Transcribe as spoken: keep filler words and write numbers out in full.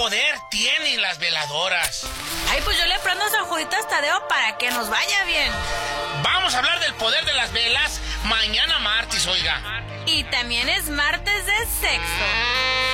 poder tienen las veladoras? Ay, pues yo le prendo a San Juditas Tadeo para que nos vaya bien. Vamos a hablar del poder de las velas mañana martes, oiga. Y también es martes de sexo.